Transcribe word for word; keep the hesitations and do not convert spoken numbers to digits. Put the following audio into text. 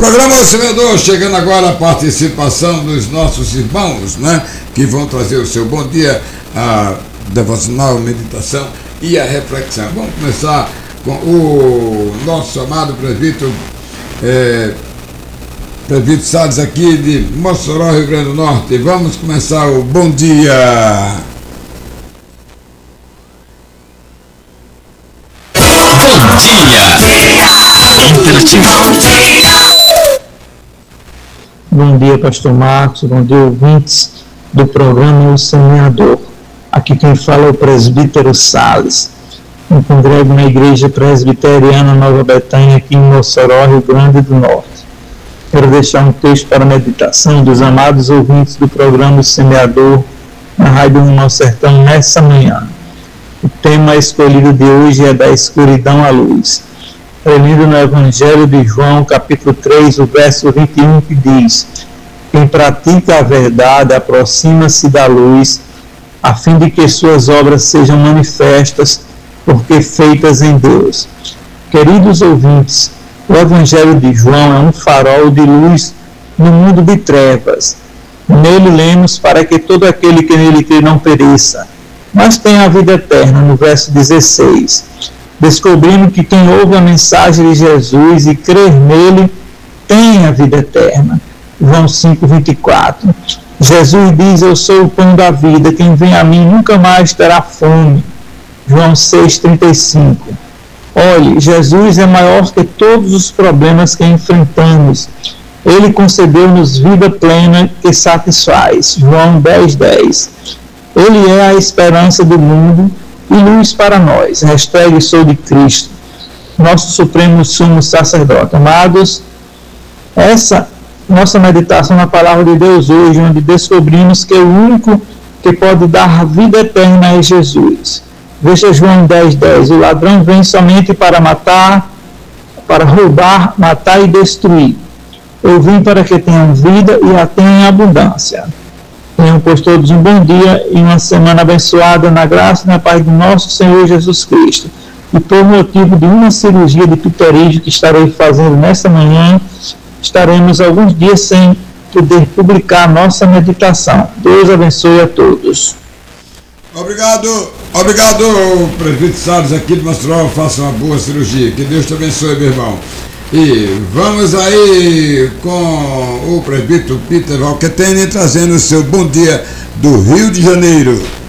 Programa Semeador, chegando agora a participação dos nossos irmãos, né? Que vão trazer o seu bom dia, a devocional, a meditação e a reflexão. Vamos começar com o nosso amado presbítero, é, presbítero Salles, aqui de Mossoró, Rio Grande do Norte. Vamos começar o bom dia. Bom dia interativo. Bom dia, pastor Marcos, bom dia, ouvintes do programa O Semeador. Aqui quem fala é o presbítero Salles. Me congrego na Igreja Presbiteriana Nova Betânia, aqui em Mossoró, Rio Grande do Norte. Quero deixar um texto para a meditação dos amados ouvintes do programa O Semeador, na Rádio Rumo Sertão, nessa manhã. O tema escolhido de hoje é da escuridão à luz. É lido no Evangelho de João, capítulo três, o verso vinte e um, que diz: quem pratica a verdade aproxima-se da luz, a fim de que suas obras sejam manifestas, porque feitas em Deus. Queridos ouvintes, o Evangelho de João é um farol de luz no mundo de trevas. Nele lemos para que todo aquele que nele crê não pereça, mas tenha a vida eterna, no verso dezesseis. Descobrindo que quem ouve a mensagem de Jesus e crer nele tem a vida eterna. João cinco, vinte e quatro. Jesus diz: eu sou o pão da vida, quem vem a mim nunca mais terá fome. João seis, trinta e cinco. Olhe, Jesus é maior que todos os problemas que enfrentamos. Ele concedeu-nos vida plena que satisfaz. João dez, dez. Ele é a esperança do mundo e luz para nós. Hashtag sou de Cristo, nosso supremo sumo sacerdote. Amados, essa nossa meditação na palavra de Deus hoje, onde descobrimos que o único que pode dar vida eterna é Jesus. Veja João dez, dez. O ladrão vem somente para matar, para roubar, matar e destruir. Eu vim para que tenham vida e a tenham em abundância. Tenham, pois, todos um bom dia e uma semana abençoada na graça e na paz do nosso Senhor Jesus Cristo. E por motivo de uma cirurgia de pterígio que estarei fazendo nesta manhã, estaremos alguns dias sem poder publicar nossa meditação. Deus abençoe a todos. Obrigado, obrigado, presbítero Salles, aqui de Mossoró. Faça uma boa cirurgia. Que Deus te abençoe, meu irmão. E vamos aí com o presbítero Peter Valquetene trazendo o seu bom dia do Rio de Janeiro.